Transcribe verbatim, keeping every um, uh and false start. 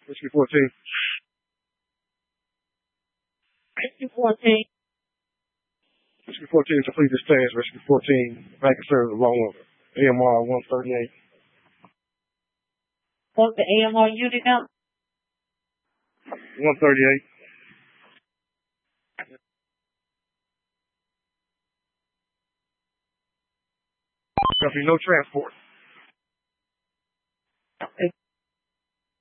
Whiskey fourteen. Whiskey fourteen. Whiskey fourteen to complete this task. Whiskey fourteen, back and serve along with A M R one thirty-eight. What's the A M R unit number? one thirty-eight. Copy, no transport.